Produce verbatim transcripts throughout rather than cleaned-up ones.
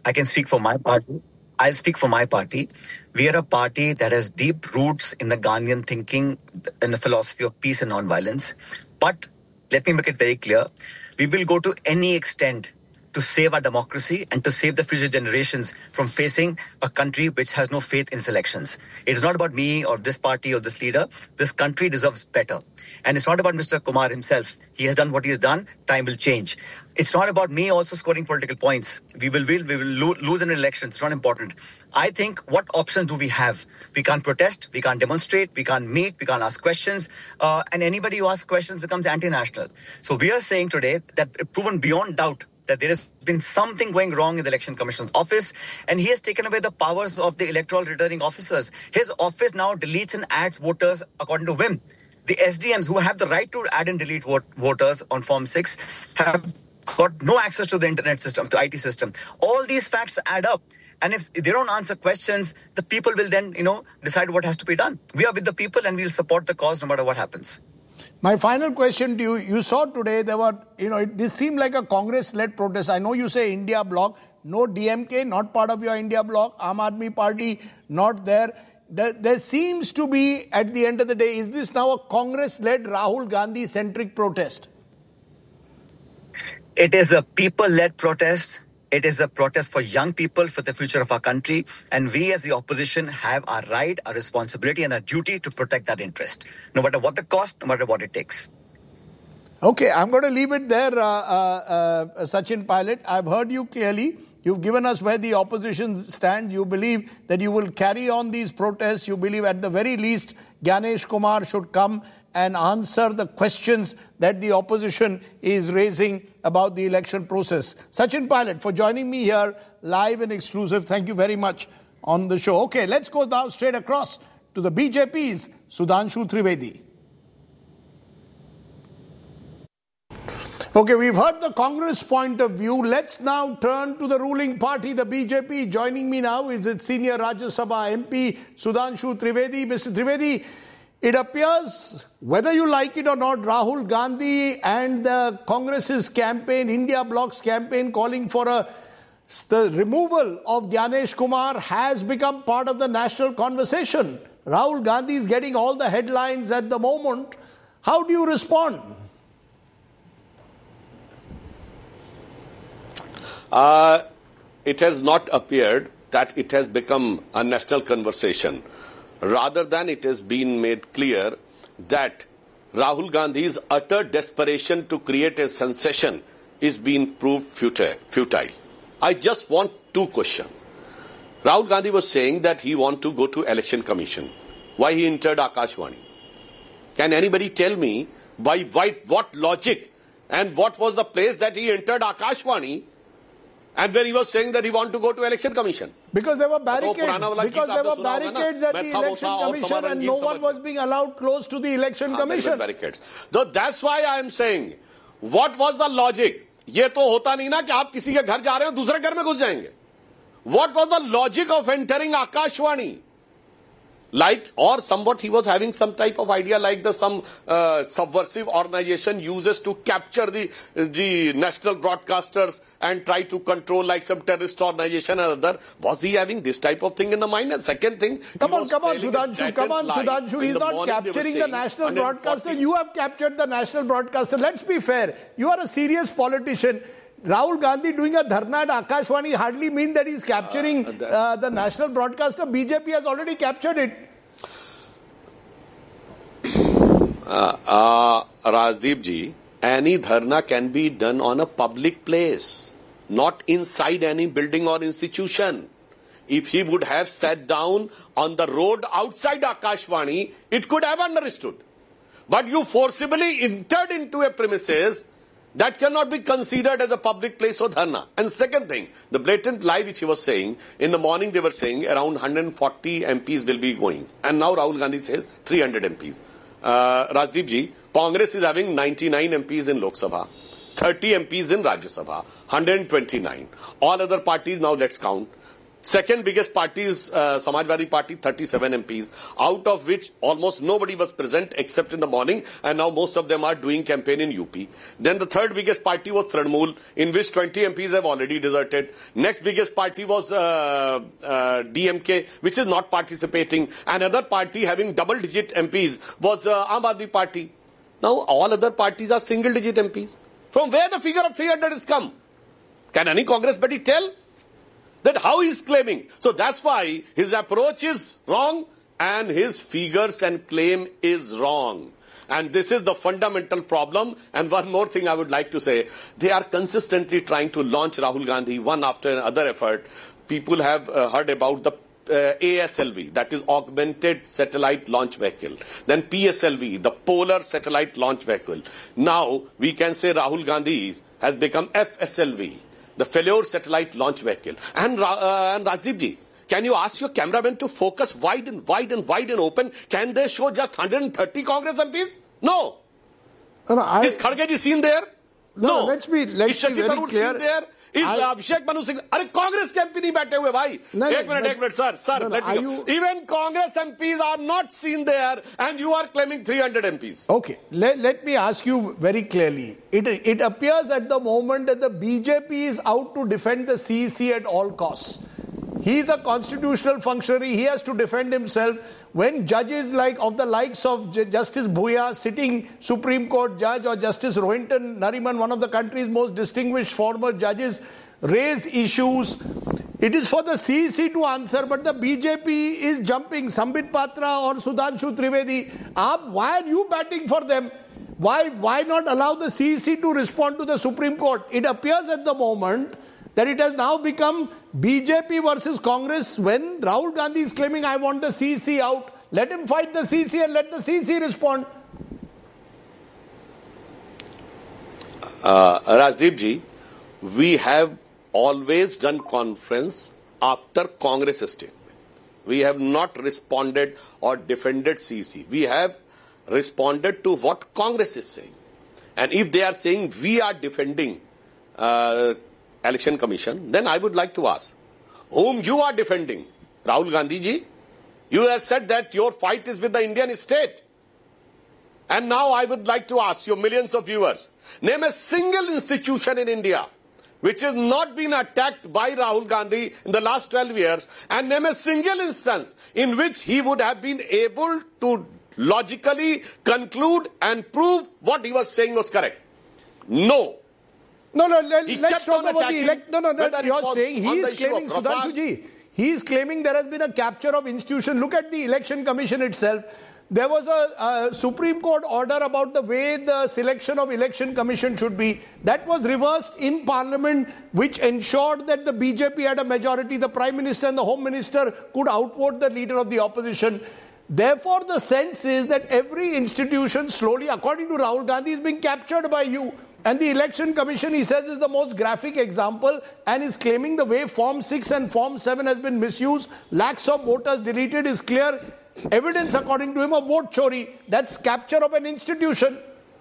I can speak for my party. I'll speak for my party. We are a party that has deep roots in the Gandhian thinking and the philosophy of peace and non-violence. But let me make it very clear. We will go to any extent to save our democracy and to save the future generations from facing a country which has no faith in its elections. It is not about me or this party or this leader. This country deserves better. And it's not about Mister Kumar himself. He has done what he has done. Time will change. It's not about me also scoring political points. We will, will we will lo- lose an election. It's not important. I think, what options do we have? We can't protest. We can't demonstrate. We can't meet. We can't ask questions. Uh, and anybody who asks questions becomes anti-national. So we are saying today that, proven beyond doubt, that there has been something going wrong in the Election Commission's office, and he has taken away the powers of the electoral returning officers. His office now deletes and adds voters according to whim. The S D Ms, who have the right to add and delete vote, voters on Form six, have got no access to the internet system, to I T system. All these facts add up. And if they don't answer questions, the people will then, you know, decide what has to be done. We are with the people and we'll support the cause no matter what happens. My final question to you, you saw today there were, you know, it, this seemed like a Congress-led protest. I know you say India bloc, no D M K, not part of your India bloc, Aam Aadmi Party, not there. There, there seems to be, at the end of the day, is this now a Congress-led Rahul Gandhi-centric protest? It is a people-led protest. It is a protest for young people, for the future of our country. And we as the opposition have our right, our responsibility and our duty to protect that interest. No matter what the cost, no matter what it takes. Okay, I'm going to leave it there, uh, uh, uh, Sachin Pilot. I've heard you clearly. You've given us where the opposition stands. You believe that you will carry on these protests. You believe at the very least Gyanesh Kumar should come and answer the questions that the opposition is raising about the election process. Sachin Pilot, for joining me here live and exclusive, thank you very much on the show. Okay, let's go now straight across to the B J P's Sudhanshu Trivedi. Okay, we've heard the Congress point of view. Let's now turn to the ruling party, the B J P. Joining me now is its senior Rajya Sabha M P, Sudhanshu Trivedi. Mister Trivedi, it appears, whether you like it or not, Rahul Gandhi and the Congress's campaign, India Bloc's campaign, calling for a, the removal of Gyanesh Kumar has become part of the national conversation. Rahul Gandhi is getting all the headlines at the moment. How do you respond? Uh, it has not appeared that it has become a national conversation. Rather than it has been made clear that Rahul Gandhi's utter desperation to create a sensation is being proved futile. I just want two questions. Rahul Gandhi was saying that he wants to go to Election Commission. Why he entered Akashvani? Can anybody tell me by, by what logic and what was the place that he entered Akashvani? And when he was saying that he wanted to go to Election Commission. Because there were barricades, because there were barricades at the Election Commission and no one was being allowed close to the Election Commission. Barricades. So that's why I am saying, what was the logic? ये तो होता नहीं ना कि आप किसी के घर जा रहे हो दूसरे घर में घुस जाएंगे. What was the logic of entering Akashvani? Like, or somewhat he was having some type of idea like the some uh, subversive organization uses to capture the the national broadcasters and try to control like some terrorist organization or other. Was he having this type of thing in the mind? And second thing, come on, come on, Sudhanshu, come on, Sudhanshu. He's not capturing the national broadcaster. You have captured the national broadcaster. Let's be fair. You are a serious politician. Rahul Gandhi doing a dharna at Akashvani hardly means that he's capturing uh, uh, the national broadcaster. B J P has already captured it. Uh, uh, Rajdeep ji, any dharna can be done on a public place, not inside any building or institution. If he would have sat down on the road outside Akashvani, it could have understood. But you forcibly entered into a premises that cannot be considered as a public place or dharna. And second thing, the blatant lie which he was saying, in the morning they were saying around one hundred forty M Ps will be going. And now Rahul Gandhi says three hundred M Ps. Uh, Rajdeep ji, Congress is having ninety-nine M Ps in Lok Sabha, thirty M Ps in Rajya Sabha, one hundred twenty-nine. All other parties, now let's count. Second biggest party is uh, Samajwadi Party, thirty-seven M Ps, out of which almost nobody was present except in the morning, and now most of them are doing campaign in U P. Then the third biggest party was Trinamool, in which twenty M Ps have already deserted. Next biggest party was uh, uh, D M K, which is not participating. Another party having double-digit M Ps was uh, Aam Aadmi Party. Now all other parties are single-digit M Ps. From where the figure of three hundred has come? Can any Congress buddy tell? That how he is claiming. So that's why his approach is wrong and his figures and claim is wrong. And this is the fundamental problem. And one more thing I would like to say. They are consistently trying to launch Rahul Gandhi one after another effort. People have uh, heard about the uh, A S L V, that is Augmented Satellite Launch Vehicle. Then P S L V, the Polar Satellite Launch Vehicle. Now we can say Rahul Gandhi has become F S L V, the Failure Satellite Launch Vehicle. And, uh, and Rajdeep ji, can you ask your cameraman to focus wide and wide and wide and open? Can they show just one hundred thirty Congress M Ps? No. no, no I, is Kharge ji seen there? No. No. no let's be, let's is be very Tharoor clear. seen there? Is I, Abhishek Manu Singh? Are Congress के M P नहीं बैठे हुए भाई? No, एक no, minute, no, एक minute, sir, sir. No, no, let me go. you, Even Congress M Ps are not seen there, and you are claiming three hundred M Ps. Okay, let, let me ask you very clearly. It, it appears at the moment that the B J P is out to defend the C E C at all costs. He is a constitutional functionary. He has to defend himself. When judges like of the likes of J Justice Bhuya, sitting Supreme Court judge, or Justice Rohinton Nariman, one of the country's most distinguished former judges, raise issues, it is for the C E C to answer, but the B J P is jumping. Sambit Patra or Sudhanshu Trivedi, Aap, why are you batting for them? Why, why not allow the C E C to respond to the Supreme Court? It appears at the moment that it has now become B J P versus Congress. When Rahul Gandhi is claiming, I want the C E C out, let him fight the C E C and let the C E C respond. Uh, Rajdeep ji, we have always done conference after Congress statement. We have not responded or defended C E C. We have responded to what Congress is saying. And if they are saying we are defending uh, Election Commission, then I would like to ask, whom you are defending? Rahul Gandhi ji? You have said that your fight is with the Indian state. And now I would like to ask your millions of viewers, name a single institution in India which has not been attacked by Rahul Gandhi in the last twelve years, and name a single instance in which he would have been able to logically conclude and prove what he was saying was correct. No. No, no, let, He let's kept talk on about the elect. No, no, no. whether it You're was saying he on the is issue claiming, of Rafale. Sudhanshu ji, he is claiming there has been a capture of institution. Look at the Election Commission itself. There was a, a Supreme Court order about the way the selection of Election Commission should be. That was reversed in Parliament, which ensured that the B J P had a majority. The Prime Minister and the Home Minister could outvote the leader of the opposition. Therefore, the sense is that every institution slowly, according to Rahul Gandhi, is being captured by you. And the Election Commission, he says, is the most graphic example, and is claiming the way Form six and Form seven has been misused, lakhs of voters deleted, is clear evidence, according to him, of vote chori. That's capture of an institution.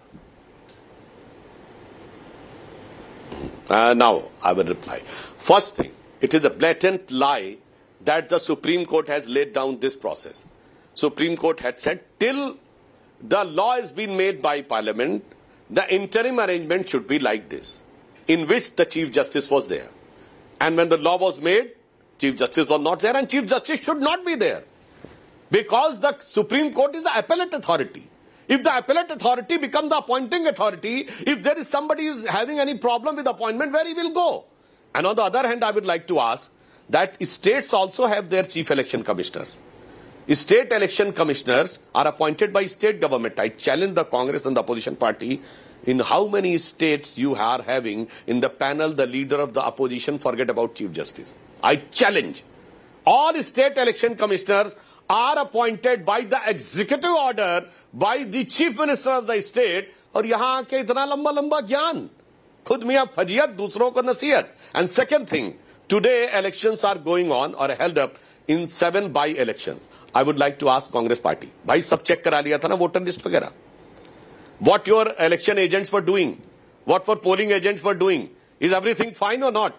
Uh, now, I will reply. First thing, it is a blatant lie that the Supreme Court has laid down this process. Supreme Court had said, till the law has been made by Parliament, the interim arrangement should be like this, in which the Chief Justice was there. And when the law was made, Chief Justice was not there, and Chief Justice should not be there. Because the Supreme Court is the appellate authority. If the appellate authority becomes the appointing authority, if there is somebody who is having any problem with appointment, where he will go? And on the other hand, I would like to ask that states also have their chief election commissioners. State election commissioners are appointed by state government. I challenge the Congress and the opposition party, in how many states you are having in the panel the leader of the opposition, forget about Chief Justice. I challenge. All state election commissioners are appointed by the executive order by the chief minister of the state. और यहाँ के इतना लंबा लंबा ज्ञान, खुद मियाँ फजियत, दूसरों को नसीहत. And second thing, today elections are going on or held up in seven by-elections. I would like to ask Congress party, भाई सब चेक करा लिया था ना वोटर लिस्ट वगैरह? What your election agents were doing, what for polling agents were doing, is everything fine or not?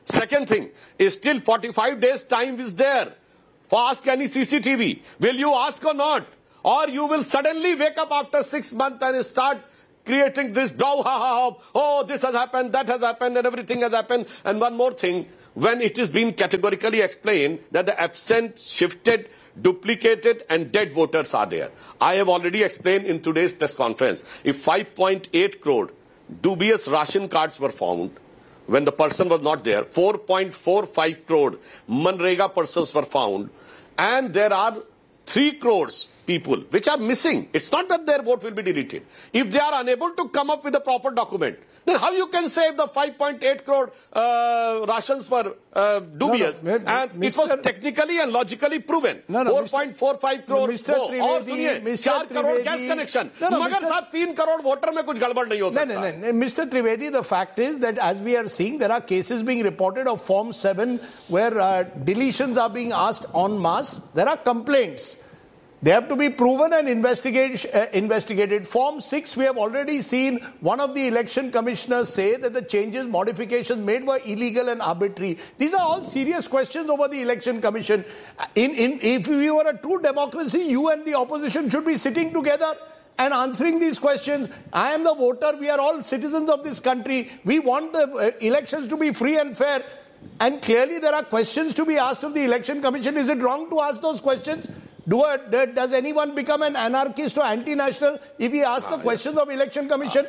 Second thing is still forty-five days time is there. For ask any C C T V. Will you ask or not? Or you will suddenly wake up after six months and start creating this brow, ha, ha, ha, oh, this has happened, that has happened, and everything has happened. And one more thing, when it is being categorically explained that the absent, shifted, duplicated, and dead voters are there. I have already explained in today's press conference, if five point eight crore dubious ration cards were found, when the person was not there, four point four five crore Manrega persons were found, and there are three crores people which are missing. It's not that their vote will be deleted. If they are unable to come up with a proper document, then how you can say the five point eight crore uh, rations were uh, dubious? No, no, and Mister it was technically and logically proven. No, no, four point four five crore. Mister Trivedi, Mister four crore gas connection. No, no, Magar sir, three crore voter mein kuch galbad nahi ho No, sakta. no, no, no. Mister Trivedi, the fact is that as we are seeing, there are cases being reported of Form seven where uh, deletions are being asked en masse. There are complaints. They have to be proven and investigate, uh, investigated. Form six, we have already seen one of the election commissioners say that the changes, modifications made were illegal and arbitrary. These are all serious questions over the election commission. In, in, if we were a true democracy, you and the opposition should be sitting together and answering these questions. I am the voter. We are all citizens of this country. We want the uh, elections to be free and fair. And clearly there are questions to be asked of the election commission. Is it wrong to ask those questions? Do a, does anyone become an anarchist or anti-national if he asks ah, the questions yes. of election commission?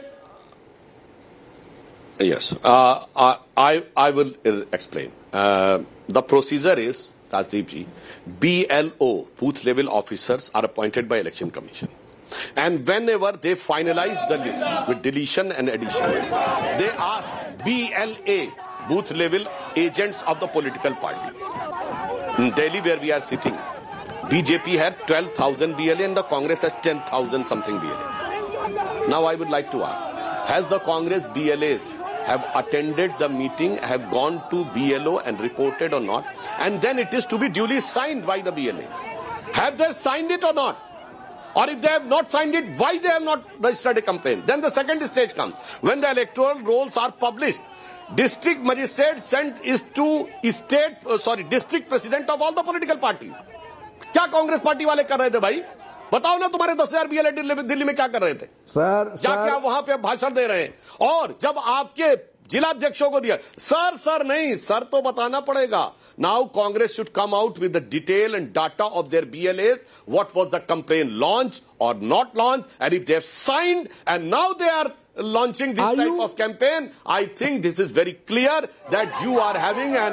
Uh, yes. Uh, I, I will explain. Uh, the procedure is, Rajdeep ji, B L O, booth level officers, are appointed by election commission. And whenever they finalize the list with deletion and addition, they ask B L A, booth level agents of the political parties. In Delhi, where we are sitting, B J P had twelve thousand B L A and the Congress has ten thousand something B L A. Now I would like to ask, has the Congress B L As have attended the meeting, have gone to B L O and reported or not? And then it is to be duly signed by the B L A. Have they signed it or not? Or if they have not signed it, why they have not registered a complaint? Then the second stage comes. When the electoral rolls are published, district magistrate sent is to state, uh, sorry, district president of all the political parties. क्या Congress party वाले कर रहे थे भाई? बताओ ना तुम्हारे दस हजार बीएलए दिल्ली में क्या कर रहे थे? सर, जाके आप वहां पे भाषण दे रहे हैं और जब आपके जिलाध्यक्षों को दिया, सर सर नहीं, सर तो बताना पड़ेगा. Now Congress should come out with the detail and data of their B L As, what was the complaint launched or not launched, and if they have signed and now they are launching this are type you... of campaign, I think this is very clear that you are having an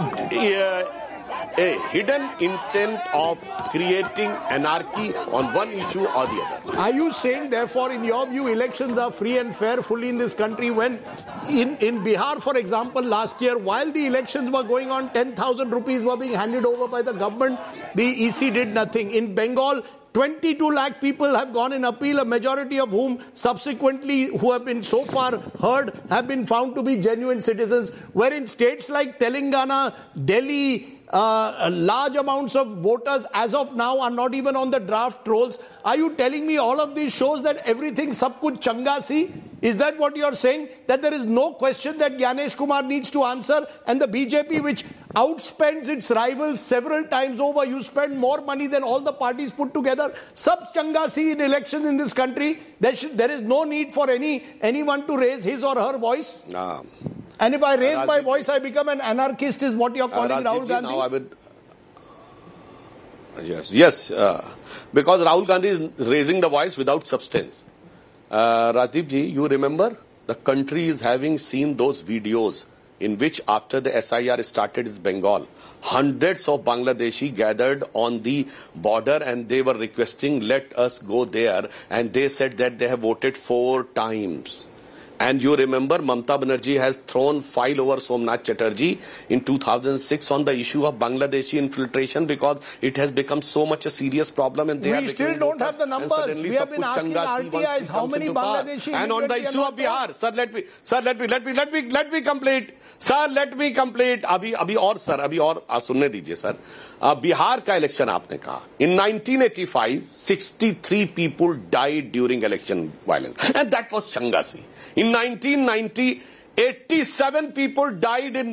uh, a hidden intent of creating anarchy on one issue or the other. Are you saying, therefore, in your view, elections are free and fair fully in this country when in, in Bihar, for example, last year, while the elections were going on, ten thousand rupees were being handed over by the government, the E C did nothing. In Bengal, twenty-two lakh people have gone in appeal, a majority of whom subsequently, who have been so far heard, have been found to be genuine citizens. Where in states like Telangana, Delhi, Uh, large amounts of voters as of now are not even on the draft rolls. Are you telling me all of this shows that everything sab kuch changa si? Is that what you're saying? That there is no question that Gyanesh Kumar needs to answer, and the B J P, which outspends its rivals several times over, you spend more money than all the parties put together. Sab changa si in elections in this country. There, should, there is no need for any anyone to raise his or her voice. No. And if I raise uh, my voice, I become an anarchist, is what you're calling uh, Rahul Gandhi? Now I would, uh, yes, yes, uh, because Rahul Gandhi is raising the voice without substance. Uh, Rajdeep ji, you remember the country is having seen those videos in which after the S I R started in Bengal, hundreds of Bangladeshi gathered on the border and they were requesting, let us go there. And they said that they have voted four times. And you remember Mamata Banerjee has thrown file over Somnath Chatterjee in two thousand six on the issue of Bangladeshi infiltration because it has become so much a serious problem. And they we still don't have the numbers. We have been asking R T Is how many Bangladeshi. And on the issue of Bihar, sir, let me, sir, let me, let me, let me, let me complete. Sir, let me complete. Abhi, abhi aur sir, abhi aur sunne dijiye sir. Uh, Bihar ka election aapne kaha. In nineteen eighty-five, sixty-three people died during election violence. And that was Changasi. In nineteen ninety, eighty-seven people died in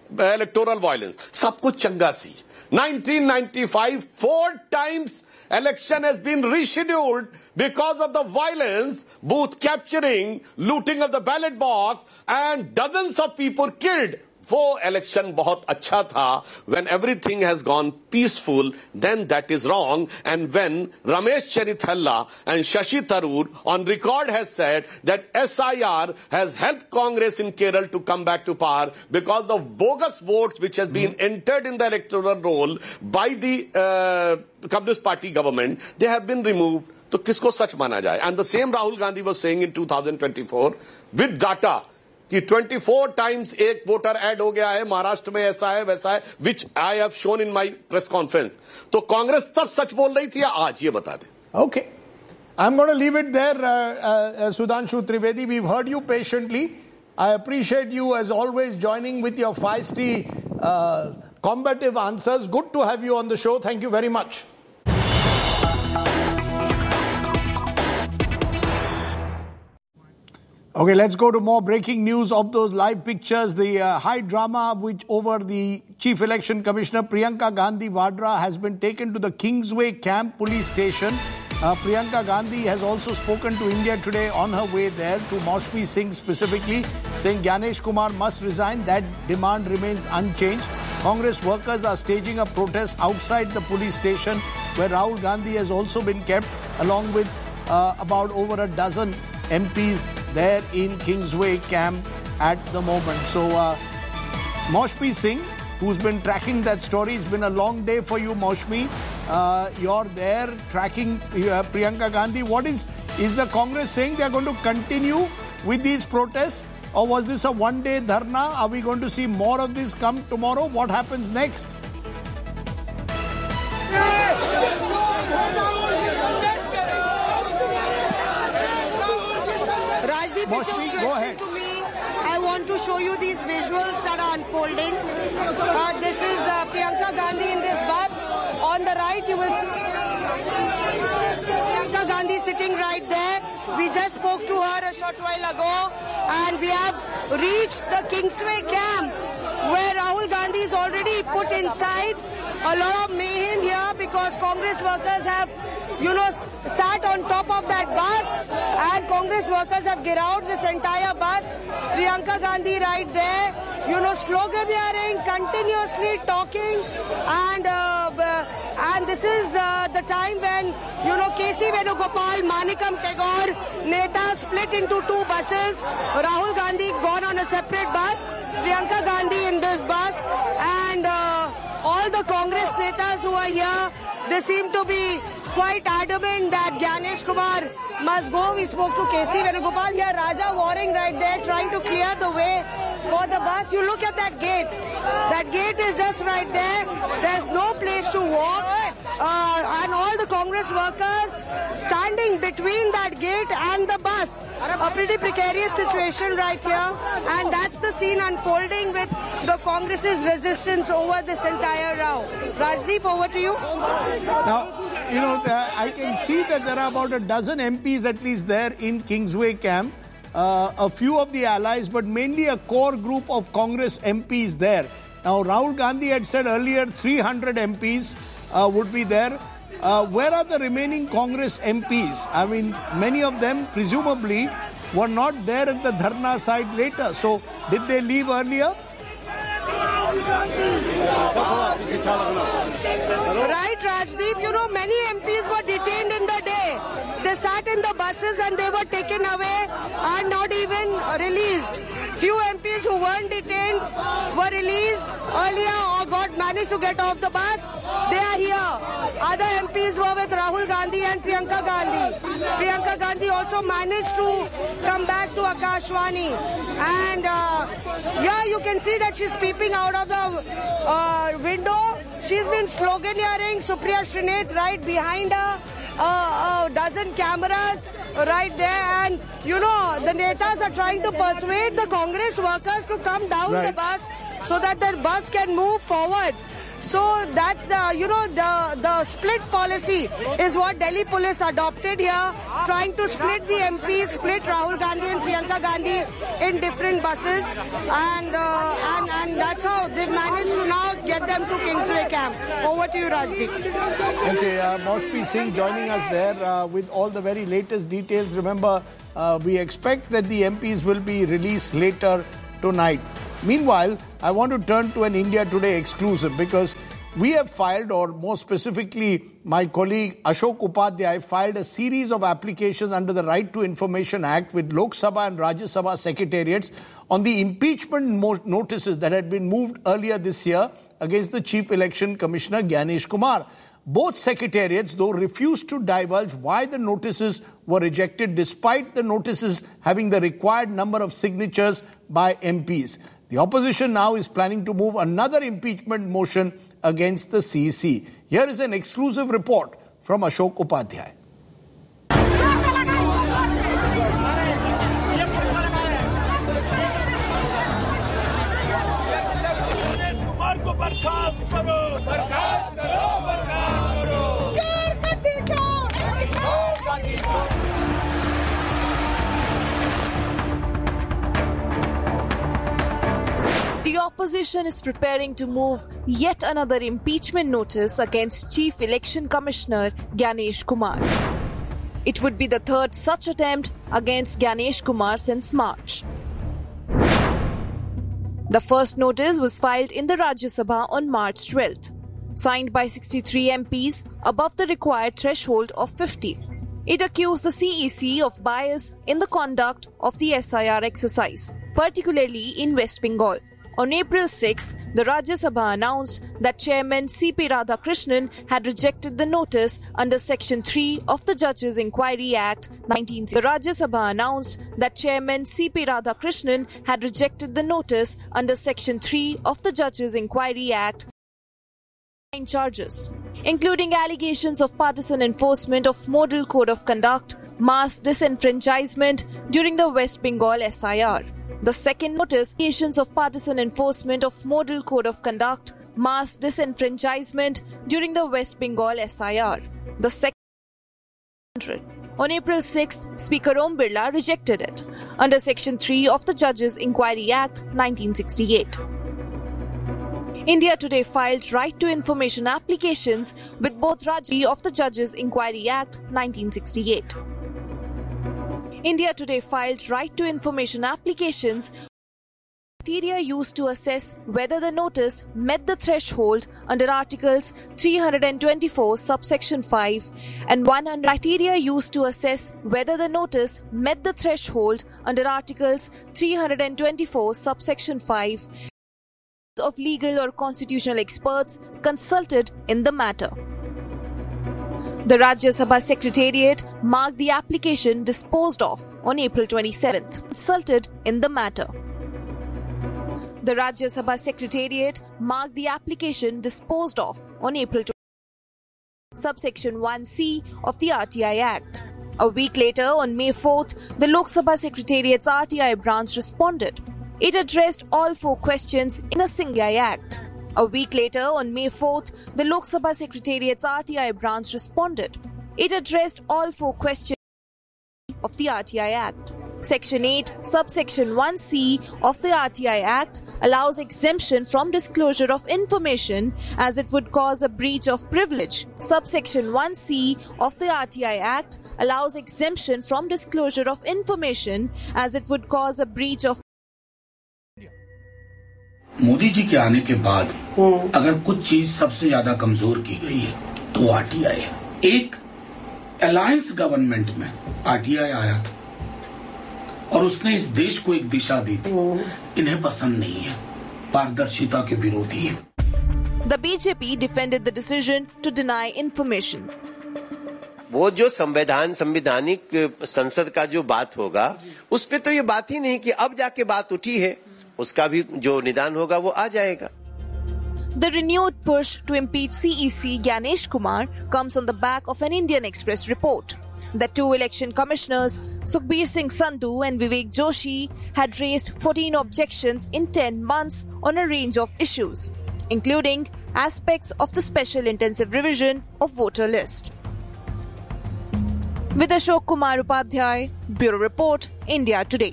electoral violence. Sab kuch changa si. nineteen ninety-five, four times election has been rescheduled because of the violence, booth capturing, looting of the ballot box, and dozens of people killed. वो election बहुत अच्छा था. When everything has gone peaceful, then that is wrong. And when Ramesh Chennithalla and Shashi Tharoor on record has said that S I R has helped Congress in Kerala to come back to power because of bogus votes which has been mm-hmm. entered in the electoral roll by the uh, Communist Party government, they have been removed. तो किसको सच माना जाए? And the same Rahul Gandhi was saying in two thousand twenty-four with data कि twenty-four times एक voter add हो गया है, महाराष्ट्र में ऐसा है वैसा है, which I have shown in my press conference. तो कांग्रेस तब सच बोल रही थी या आज? ये बता दे. Okay, I'm going to leave it there, uh, uh, Sudhanshu Trivedi. We've heard you patiently. I appreciate you as always joining with your feisty, uh, combative answers. Good to have you on the show. Thank you very much. Okay, let's go to more breaking news of those live pictures. The uh, high drama which over the Chief Election Commissioner Priyanka Gandhi Vadra has been taken to the Kingsway Camp Police Station. Uh, Priyanka Gandhi has also spoken to India Today on her way there, to Maushmi Singh specifically, saying Gyanesh Kumar must resign. That demand remains unchanged. Congress workers are staging a protest outside the police station where Rahul Gandhi has also been kept, along with uh, about over a dozen M Ps there in Kingsway Camp at the moment. So, uh, Maushmi Singh, who's been tracking that story, it's been a long day for you, Maushmi. Uh, you're there tracking uh, Priyanka Gandhi. What is, is the Congress saying they're going to continue with these protests? Or was this a one-day dharna? Are we going to see more of this come tomorrow? What happens next? Maushmi, go ahead. To me, I want to show you these visuals that are unfolding. Uh, this is uh, Priyanka Gandhi in this bus. On the right, you will see Priyanka Gandhi sitting right there. We just spoke to her a short while ago, and we have reached the Kingsway camp where Rahul Gandhi is already put inside. A lot of mayhem here because Congress workers have, you know, sat on top of that bus, and Congress workers have get out this entire bus. Priyanka Gandhi right there, you know, sloganeering, continuously talking, and uh, and this is uh, the time when, you know, K C Venugopal, Manikam Tagore, Neta split into two buses. Rahul Gandhi gone on a separate bus, Priyanka Gandhi in this bus, and uh, all the Congress netas who are here, they seem to be quite adamant that Gyanesh Kumar must go. We spoke to K C Venugopal here, Raja warring right there, trying to clear the way for the bus. You look at that gate. That gate is just right there. There's no place to walk. Uh, and all the Congress workers standing between that gate and the bus. A pretty precarious situation right here. And that's the scene unfolding with the Congress's resistance over this entire row. Rajdeep, over to you. Now, you know, I can see that there are about a dozen M Ps at least there in Kingsway Camp. Uh, a few of the allies, but mainly a core group of Congress M Ps there. Now, Rahul Gandhi had said earlier three hundred M Ps uh, would be there. Uh, where are the remaining Congress M Ps? I mean, many of them presumably were not there at the Dharna site later. So, did they leave earlier? Right, Rajdeep. You know, many M Ps were detained in the day. They sat in the buses and they were taken away and not even released. Few M Ps who weren't detained were released earlier or got managed to get off the bus. They are here. Other M Ps were with Rahul Gandhi and Priyanka Gandhi. Priyanka Gandhi also managed to come back to Akashvani. And uh, yeah, you can see that she's peeping out of the uh, window. She's been sloganeering, Supriya Srinath right behind her. Uh, a dozen cameras right there, and you know the netas are trying to persuade the Congress workers to come down right. the bus so that the bus can move forward. So that's the, you know, the, the split policy is what Delhi police adopted here, trying to split the M Ps, split Rahul Gandhi and Priyanka Gandhi in different buses. And, uh, and, and that's how they've managed to now get them to Kingsway camp. Over to you, Rajdeep. Okay, uh, Maushmi Singh joining us there uh, with all the very latest details. Remember, uh, we expect that the M Ps will be released later tonight. Meanwhile, I want to turn to an India Today exclusive because we have filed, or more specifically, my colleague Ashok Upadhyay filed a series of applications under the Right to Information Act with Lok Sabha and Rajya Sabha secretariats on the impeachment notices that had been moved earlier this year against the Chief Election Commissioner Gyanesh Kumar. Both secretariats, though, refused to divulge why the notices were rejected despite the notices having the required number of signatures by M Ps. The opposition now is planning to move another impeachment motion against the C E C. Here is an exclusive report from Ashok Upadhyay. The opposition is preparing to move yet another impeachment notice against Chief Election Commissioner Gyanesh Kumar. It would be the third such attempt against Gyanesh Kumar since March. The first notice was filed in the Rajya Sabha on March twelfth, signed by sixty-three M Ps above the required threshold of fifty. It accused the C E C of bias in the conduct of the S I R exercise, particularly in West Bengal. On April sixth, the Rajya Sabha announced that Chairman C P Radhakrishnan had rejected the notice under Section three of the Judges Inquiry Act nineteen sixty. The Rajya Sabha announced that Chairman C P Radhakrishnan had rejected the notice under Section three of the Judges Inquiry Act nine charges, including allegations of partisan enforcement of Model Code of Conduct, mass disenfranchisement during the West Bengal S I R. The second notice, allegations of partisan enforcement of Model Code of Conduct, mass disenfranchisement during the West Bengal S I R. The second. On April sixth, Speaker Om Birla rejected it under Section three of the Judges Inquiry Act nineteen sixty-eight. India Today filed right to information applications with both Rajya of the Judges Inquiry Act nineteen sixty-eight. India Today filed right to information applications criteria used to assess whether the notice met the threshold under Articles three twenty-four subsection five and one hundred criteria used to assess whether the notice met the threshold under Articles three twenty-four subsection five of legal or constitutional experts consulted in the matter. The Rajya Sabha Secretariat marked the application disposed of on April twenty-seventh, consulted in the matter. The Rajya Sabha Secretariat marked the application disposed of on April twenty-seventh, subsection one C of the R T I Act. A week later, on May fourth, the Lok Sabha Secretariat's R T I branch responded. It addressed all four questions in a single Act. A week later, on May fourth, the Lok Sabha Secretariat's R T I branch responded. It addressed all four questions of the R T I Act. Section eight, subsection one C of the R T I Act allows exemption from disclosure of information as it would cause a breach of privilege. Subsection one C of the R T I Act allows exemption from disclosure of information as it would cause a breach of Modi ji के आने के बाद अगर कुछ चीज सबसे ज्यादा कमजोर की गई है तो आरटीआई है। एक अलायंस गवर्नमेंट में आरटीआई आया था और उसने इस देश को एक दिशा दी थी। इन्हें पसंद नहीं है, पारदर्शिता के विरोधी है। The B J P defended the decision to deny information. वो जो संविधान संवैधानिक संसद का जो बात होगा उस पे तो ये बात ही नहीं कि अब जाके बात उठी है, उसका भी जो निदान होगा वो आ जाएगा। The renewed push to impeach C E C Gyanesh Kumar comes on the back of an Indian Express report that two election commissioners, Sukhbir Singh Sandhu and Vivek Joshi, had raised fourteen objections in ten months on a range of issues, including aspects of the special intensive revision of voter list. With Ashok Kumar Upadhyay, Bureau Report, India Today.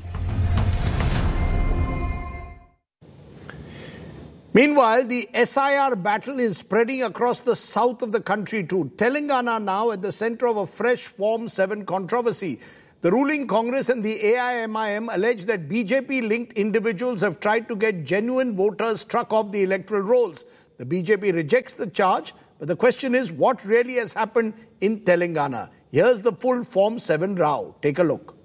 Meanwhile, the S I R battle is spreading across the south of the country too. Telangana now at the center of a fresh Form seven controversy. The ruling Congress and the A I M I M allege that B J P-linked individuals have tried to get genuine voters struck off the electoral rolls. The B J P rejects the charge, but the question is what really has happened in Telangana. Here's the full Form seven row. Take a look.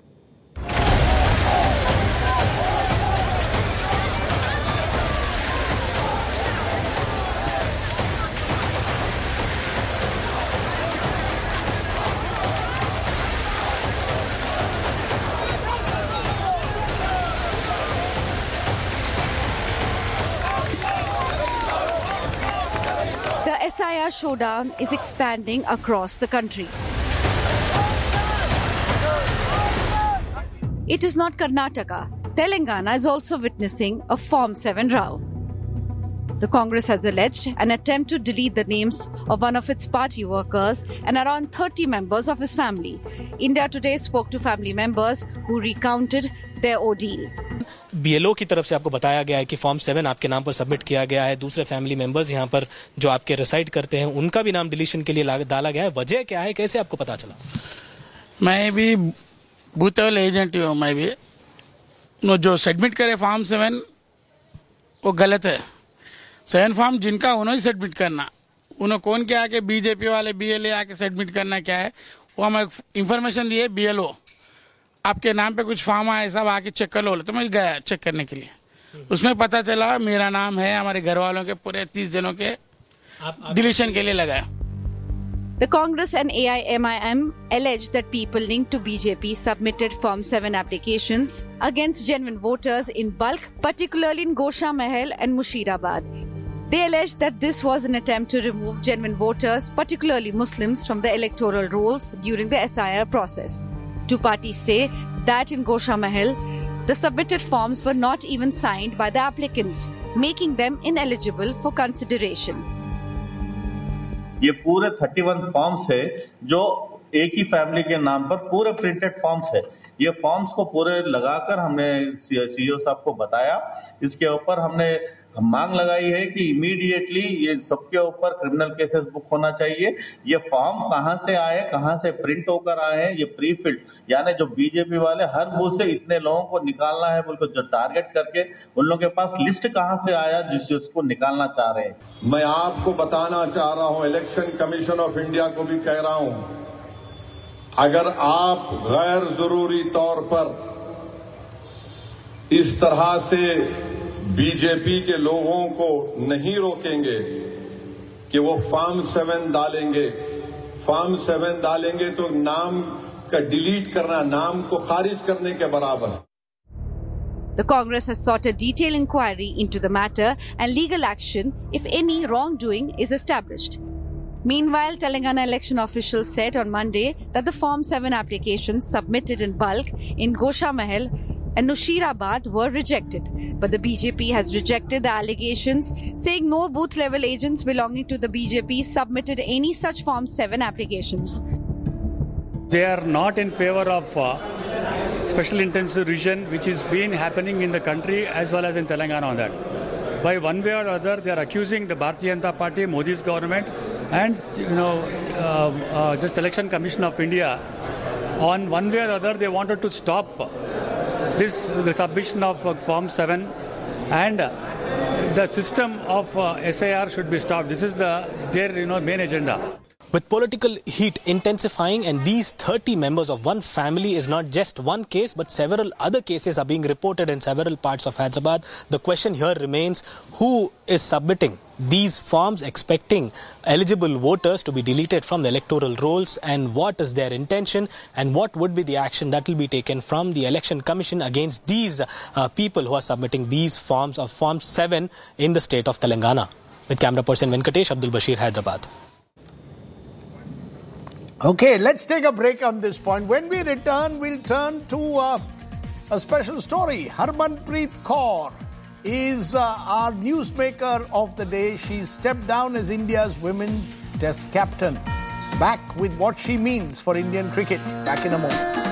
The S I R showdown is expanding across the country. It is not Karnataka. Telangana is also witnessing a Form seven row. The Congress has alleged an attempt to delete the names of one of its party workers and around thirty members of his family. India Today spoke to family members who recounted their ordeal. B L O की तरफ से आपको बताया गया है कि form seven आपके नाम पर सबमिट किया गया है. दूसरे फैमिली मेंबर्स यहाँ पर जो आपके रिसाइड करते हैं उनका भी नाम डिलीशन के लिए डाला गया है. वजह क्या है, कैसे आपको पता चला? मैं भी बूथ लेवल एजेंट हूँ. मैं भी नो जो सबमिट करे फॉर्म सेवन वो गलत है. सेवन फॉर्म जिनका उन्होंने सबमिट करना, उन्होंने कौन क्या आके बीजेपी वाले बी एल ए आके सबमिट करना क्या है वो हमें इंफॉर्मेशन दिए बी एल ओ. आपके नाम पे कुछ फॉर्म आए सब आके चेक कर लो. तो मैं गया चेक करने के लिए. उसमें पता चला मेरा नाम है, हमारे घर वालों के पूरे तीस जनों के डिलीशन के लिए लगाया. The Congress and A I M I M alleged that people linked to B J P submitted Form seven applications against genuine voters in bulk, particularly in Gosha Mahal and Mushirabad. They alleged that this was an attempt to remove genuine voters, particularly Muslims, from the electoral rolls during the S I R process. Two parties say that in Gosha Mahal, the submitted forms were not even signed by the applicants, making them ineligible for consideration. ये पूरे इकतीस forms है जो एक ही family के नाम पर पूरे प्रिंटेड फॉर्म्स है. ये फॉर्म्स को पूरे लगाकर हमने सीईओ साहब को बताया. इसके ऊपर हमने मांग लगाई है कि इमीडिएटली ये सबके ऊपर क्रिमिनल केसेस बुक होना चाहिए. ये फॉर्म कहां से आए, कहां से प्रिंट होकर आए हैं, ये प्री फिल्ड यानी जो बीजेपी वाले हर बूथ से इतने लोगों को निकालना है बोल को जो टारगेट करके उन लोगों के पास लिस्ट कहां से आया जिससे उसको निकालना चाह रहे हैं. मैं आपको बताना चाह रहा हूं, इलेक्शन कमीशन ऑफ इंडिया को भी कह रहा हूं, अगर आप गैर जरूरी तौर पर इस तरह से बीजेपी के लोगों को नहीं रोकेंगे कि वो फॉर्म सेवन डालेंगे, फॉर्म सेवन डालेंगे तो नाम का डिलीट करना, नाम को खारिज करने के बराबर है. The Congress has sought a detailed inquiry into the matter and legal action if any wrongdoing is established. Meanwhile, Telangana election officials said on Monday that the Form seven applications submitted in bulk in Gosha Mahal and Nushirabad were rejected. But the B J P has rejected the allegations, saying no booth-level agents belonging to the B J P submitted any such Form seven applications. They are not in favor of uh, special intensive revision, which is been happening in the country as well as in Telangana on that. By one way or other, they are accusing the Bharatiya Janata Party, Modi's government, and you know, uh, uh, just Election Commission of India. On one way or other, they wanted to stop this the submission of uh, Form seven, and uh, the system of uh, S I R should be stopped. This is the their you know main agenda. With political heat intensifying and these thirty members of one family is not just one case but several other cases are being reported in several parts of Hyderabad, the question here remains who is submitting these forms expecting eligible voters to be deleted from the electoral rolls, and what is their intention and what would be the action that will be taken from the Election Commission against these uh, people who are submitting these forms of Form seven in the state of Telangana. With camera person Venkatesh, Abdul Bashir, Hyderabad. Okay, let's take a break on this point. When we return, we'll turn to uh, a special story. Harmanpreet Kaur is uh, our newsmaker of the day. She stepped down as India's women's test captain. Back with what she means for Indian cricket. Back in a moment.